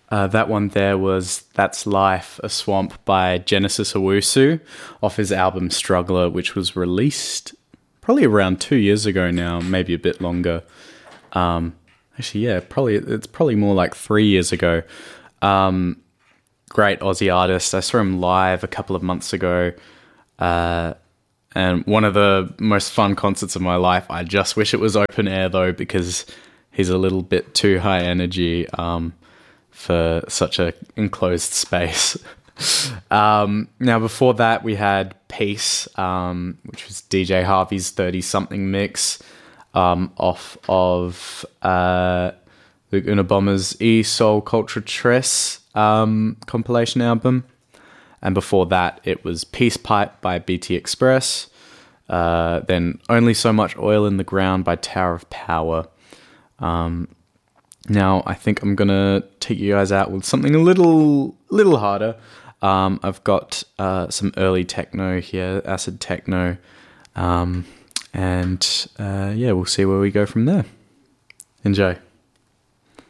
That one there was That's Life, A Swamp by Genesis Owusu off his album Struggler, which was released probably around 2 years ago now, maybe a bit longer. It's probably more like 3 years ago. Great Aussie artist. I saw him live a couple of months ago. And one of the most fun concerts of my life. I just wish it was open air though, because he's a little bit too high energy for such a enclosed space. Now before that we had Peace, which was DJ Harvey's 30-something mix off of the Unabomber's E-Soul Culture Tress compilation album. And before that it was Peace Pipe by BT Express, then Only So Much Oil in the Ground by Tower of Power. Now I think I'm gonna take you guys out with something a little harder. I've got some early techno here, acid techno, and we'll see where we go from there. Enjoy.